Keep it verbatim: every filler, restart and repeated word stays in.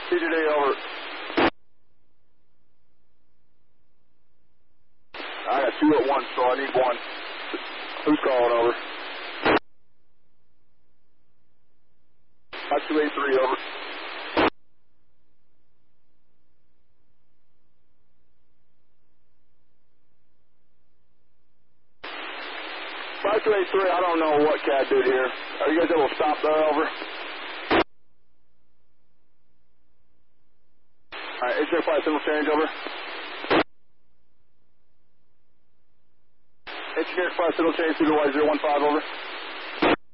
T J D, over. I got two at once, so I need one. Who's calling, over? five two eight three, over. five two eight three, I don't know what Cat did here. Are you guys able to stop there, over? Alright, engineer flight symbol change, over. Engineer flight symbol change, supervisor zero one five, over.